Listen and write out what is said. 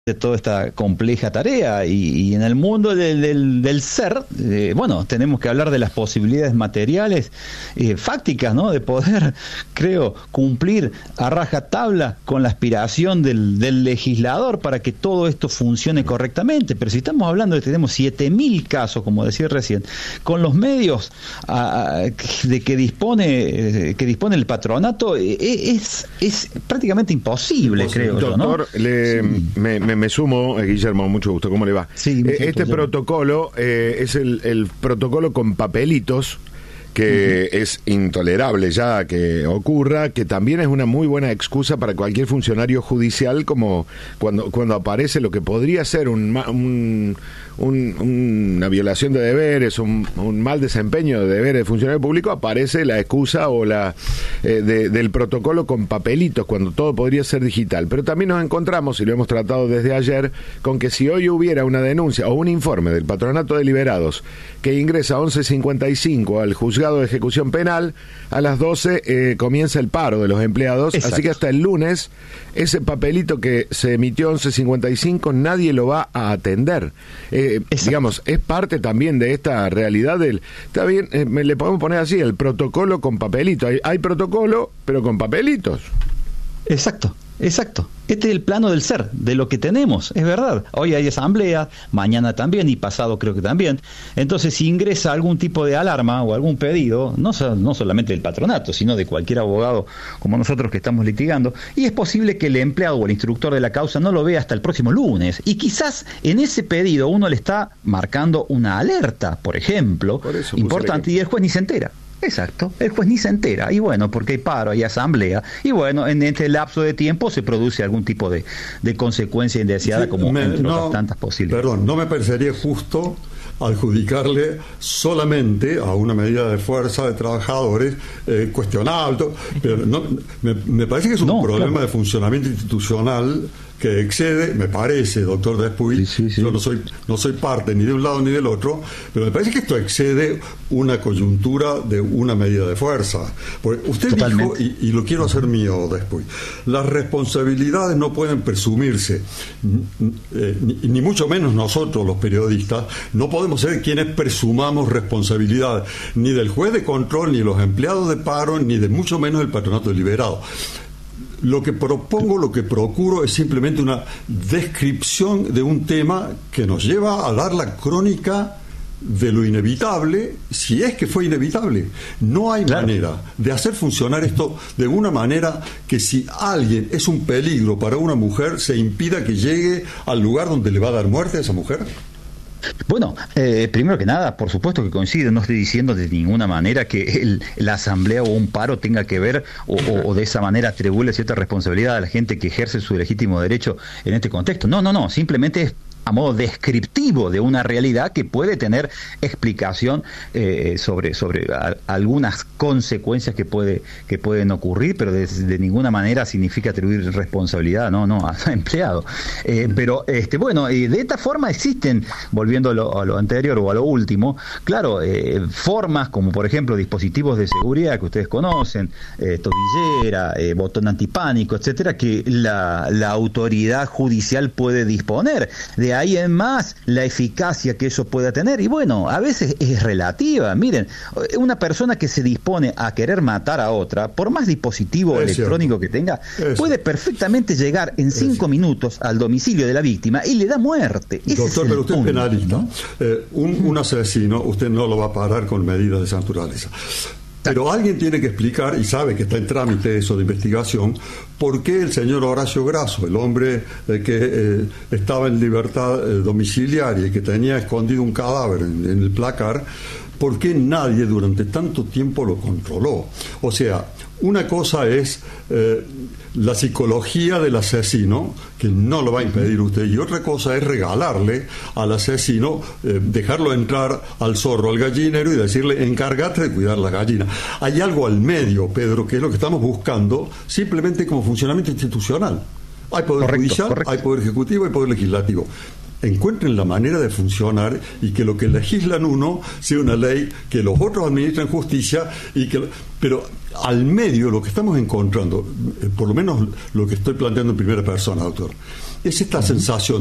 de toda esta compleja tarea y en el mundo del ser, bueno, tenemos que hablar de las posibilidades materiales, fácticas, ¿no? De poder, creo, cumplir a rajatabla con la aspiración del legislador para que todo esto funcione correctamente. Pero si estamos hablando de que tenemos 7.000 casos, como decía recién, con los medios de que dispone el patronato, es prácticamente imposible, creo yo, ¿no? Doctor, me sumo, Guillermo, mucho gusto, ¿cómo le va? Sí, este protocolo es el protocolo con papelitos, que es intolerable ya que ocurra, que también es una muy buena excusa para cualquier funcionario judicial, como cuando aparece lo que podría ser una violación de deberes, un mal desempeño de deberes de funcionario público, aparece la excusa o del protocolo con papelitos, cuando todo podría ser digital. Pero también nos encontramos, y lo hemos tratado desde ayer, con que si hoy hubiera una denuncia o un informe del Patronato de Liberados que ingresa a 11:55 al juzgado de ejecución penal, a las 12 comienza el paro de los empleados. Exacto. Así que hasta el lunes ese papelito que se emitió 11:55 nadie lo va a atender. Digamos, es parte también de esta realidad está bien, le podemos poner así, el protocolo con papelito. Hay protocolo, pero con papelitos. Exacto. Este es el plano del ser, de lo que tenemos, es verdad. Hoy hay asamblea, mañana también y pasado creo que también. Entonces, si ingresa algún tipo de alarma o algún pedido, no solamente del patronato, sino de cualquier abogado como nosotros que estamos litigando, y es posible que el empleado o el instructor de la causa no lo vea hasta el próximo lunes. Y quizás en ese pedido uno le está marcando una alerta, por ejemplo, importante, y el juez ni se entera. Exacto, el juez ni se entera, y bueno, porque hay paro, hay asamblea, y bueno, en este lapso de tiempo se produce algún tipo de consecuencia indeseada, como entre otras tantas posibles. Perdón, no me parecería justo adjudicarle solamente a una medida de fuerza de trabajadores cuestionable, pero me parece que es un problema de funcionamiento institucional que excede, me parece, doctor Despuy, sí. Yo no soy parte ni de un lado ni del otro, pero me parece que esto excede una coyuntura de una medida de fuerza. Porque usted Totalmente. Dijo, y lo quiero hacer mío, Despuy, las responsabilidades no pueden presumirse, ni mucho menos nosotros los periodistas, no podemos ser quienes presumamos responsabilidad, ni del juez de control, ni de los empleados de paro, ni de mucho menos del patronato deliberado. Lo que propongo, lo que procuro es simplemente una descripción de un tema que nos lleva a dar la crónica de lo inevitable, si es que fue inevitable. No hay manera de hacer funcionar esto de una manera que si alguien es un peligro para una mujer, se impida que llegue al lugar donde le va a dar muerte a esa mujer. Bueno, primero que nada, por supuesto que coincido, no estoy diciendo de ninguna manera que la asamblea o un paro tenga que ver o de esa manera atribuirle cierta responsabilidad a la gente que ejerce su legítimo derecho en este contexto. No, simplemente es a modo descriptivo de una realidad que puede tener explicación sobre algunas consecuencias que pueden ocurrir, pero de ninguna manera significa atribuir responsabilidad a empleado. Pero bueno, de esta forma existen, volviendo a lo anterior o a lo último, claro, formas como por ejemplo dispositivos de seguridad que ustedes conocen, tobillera, botón antipánico, etcétera, que la autoridad judicial puede disponer. De ahí en más la eficacia que eso pueda tener, y bueno, a veces es relativa. Miren, una persona que se dispone a querer matar a otra, por más dispositivo electrónico que tenga, puede perfectamente llegar en 5 minutos al domicilio de la víctima y le da muerte. Doctor, pero usted es penalista, ¿no? Un asesino usted no lo va a parar con medidas de esa naturaleza. Pero alguien tiene que explicar, y sabe que está en trámite eso de investigación, por qué el señor Horacio Grasso, el hombre que estaba en libertad domiciliaria y que tenía escondido un cadáver en el placar, por qué nadie durante tanto tiempo lo controló. O sea, una cosa es la psicología del asesino, que no lo va a impedir usted, y otra cosa es regalarle al asesino, dejarlo entrar al zorro, al gallinero, y decirle, encárgate de cuidar la gallina. Hay algo al medio, Pedro, que es lo que estamos buscando, simplemente como funcionamiento institucional. Hay poder judicial, hay poder ejecutivo, hay poder legislativo. encuentren la manera de funcionar y que lo que legislan uno sea una ley que los otros administran justicia pero al medio lo que estamos encontrando, por lo menos lo que estoy planteando en primera persona, doctor, es esta sensación